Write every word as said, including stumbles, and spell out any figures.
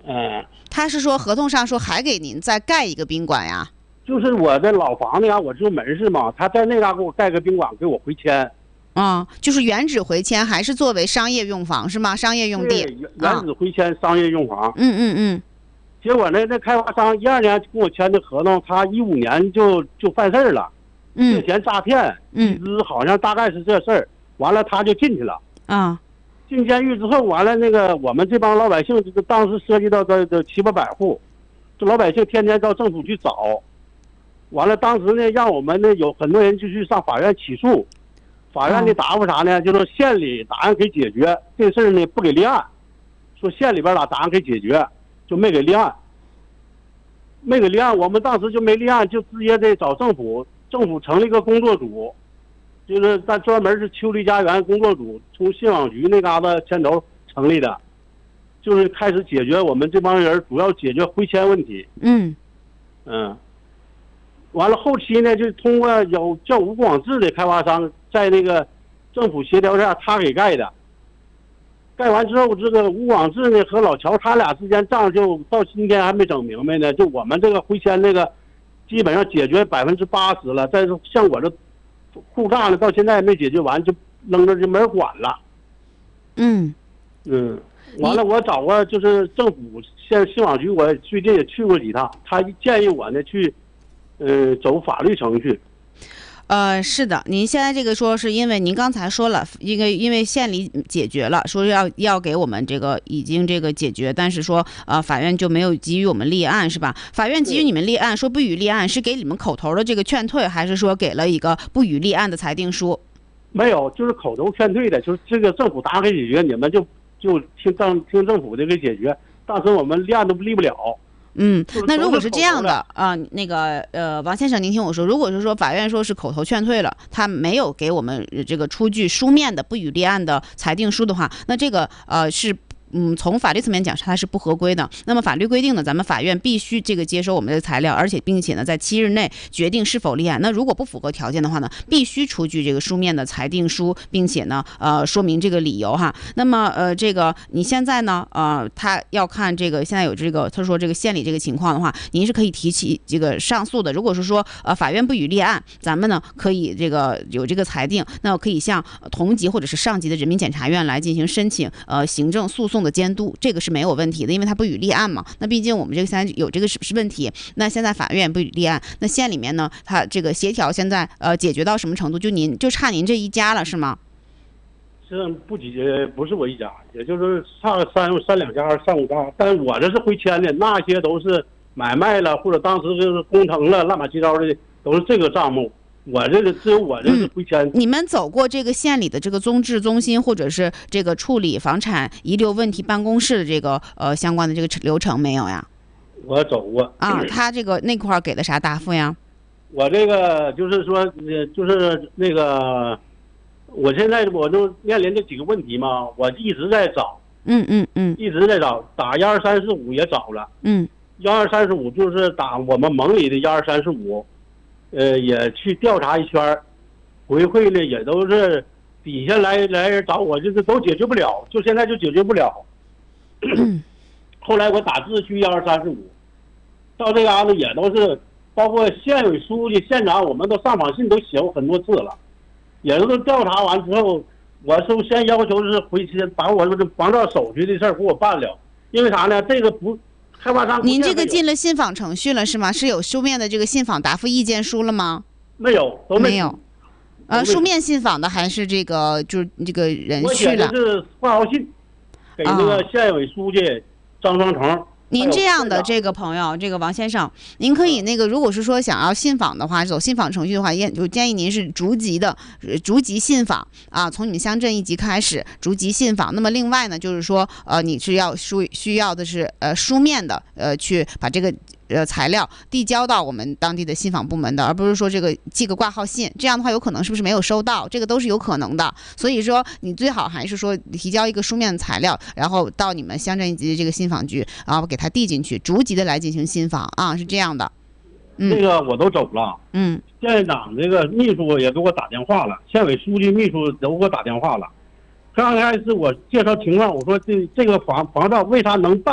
嗯， 他是说合同上说还给您再盖一个宾馆呀？ 就是我的老房子呀，我住门市嘛，他在那嘎给我盖个宾馆，给我回迁。 嗯，就是原址回迁，还是作为商业用房是吗？商业用地。 对，原址回迁商业用房。 嗯嗯嗯。 结果呢，那开发商一二年跟我签的合同，他一五年就就犯事儿了， 嗯， 借钱诈骗， 嗯， 好像大概是这事儿。完了，他就进去了。 啊， 进监狱之后，完了那个我们这帮老百姓，这个当时涉及到这这七八百户，这老百姓天天到政府去找。完了，当时呢，让我们呢有很多人就去上法院起诉。法院的答复啥呢？就是县里答案给解决这事儿呢，不给立案，说县里边把答案给解决，就没给立案，没给立案。我们当时就没立案，就直接得找政府，政府成立一个工作组，就是咱专门是秋丽家园工作组，从信访局那嘎达牵头成立的，就是开始解决我们这帮人主要解决回迁问题。 嗯嗯。完了，后期呢，就通过有叫吴广智的开发商，在那个政府协调下，他给盖的。盖完之后，这个吴广智呢和老乔他俩之间账就到今天还没整明白呢。就我们这个回迁这个，基本上解决百分之八十了。但是像我这户账呢，到现在也没解决完，就扔着就没人管了。 嗯嗯，完了，我找过就是政府县信访局，我最近也去过几趟，他建议我呢去。呃，走法律程序。 呃，是的，您现在这个说是因为您刚才说了，因为因为县里解决了，说要要给我们这个已经这个解决，但是说呃法院就没有给予我们立案，是吧？法院给予你们立案，说不予立案，是给你们口头的这个劝退，还是说给了一个不予立案的裁定书？ 没有，就是口头劝退的，就是这个政府答案给解决，你们就就听政听政府的给解决，当时我们立案都立不了。 嗯，那如果是这样的啊、呃，那个呃，王先生，您听我说，如果是说法院说是口头劝退了，他没有给我们这个出具书面的不予立案的裁定书的话，那这个呃是。嗯，从法律层面讲，它是不合规的。那么法律规定呢，咱们法院必须这个接收我们的材料，而且并且呢，在七日内决定是否立案。那如果不符合条件的话呢，必须出具这个书面的裁定书，并且呢，呃，说明这个理由哈。那么呃，这个你现在呢，呃，他要看这个现在有这个他说这个县里这个情况的话，您是可以提起这个上诉的。如果是说呃法院不予立案，咱们呢可以这个有这个裁定，那可以向同级或者是上级的人民检察院来进行申请呃行政诉讼的监督，这个是没有问题的，因为它不予立案嘛。那毕竟我们这个现在有这个是不是问题？那现在法院不予立案，那县里面呢，它这个协调现在呃解决到什么程度？就您就差您这一家了，是吗？ 是不解决，不是我一家，也就是差三三两家、三五家。但我这是回迁的，那些都是买卖了，或者当时就是工程了，乱七八糟的，都是这个账目。我这个只有我这是回迁、 嗯。你们走过这个县里的这个综治中心，或者是这个处理房产遗留问题办公室的这个呃相关的这个流程没有呀？ 我走过啊，他这个那块给的啥答复呀？ 我这个就是说，呃，就是那个，我现在我就面临这几个问题嘛，我一直在找， 嗯嗯嗯， 一直在找，打幺二三四五也找了， 嗯， 幺二三四五就是打我们盟里的幺二三四五。呃，也去调查一圈，回馈呢也都是底下来来人找我，就是都解决不了，就现在就解决不了。后来我打字去幺二三四五，到这嘎达也都是，包括县委书记、县长，我们都上访信都写过很多次了，也都是调查完之后，我首先要求是回迁，把我这房照手续的事儿给我办了，因为啥呢？这个不。开发商， 您这个进了信访程序了是吗？是有书面的这个信访答复意见书了吗？ 没有，都没有。呃，书面信访的还是这个就是这个人去了？ 我写的是挂号信，给那个县委书记张双成。 您这样的这个朋友，这个王先生，您可以那个，如果是说想要信访的话，走信访程序的话，也就建议您是逐级的，逐级信访啊，从你们乡镇一级开始逐级信访。那么另外呢，就是说，呃，你是要书需要的是呃书面的，呃，去把这个。呃，材料递交到我们当地的信访部门的，而不是说这个寄个挂号信，这样的话有可能是不是没有收到，这个都是有可能的。所以说，你最好还是说提交一个书面的材料，然后到你们乡镇一级的这个信访局，然后给它递进去，逐级的来进行信访啊，是这样的。 嗯，这个我都走了。 嗯， 县长这个秘书也给我打电话了，县委书记秘书都给我打电话了。刚开始我介绍情况，我说这这个房房照为啥能办？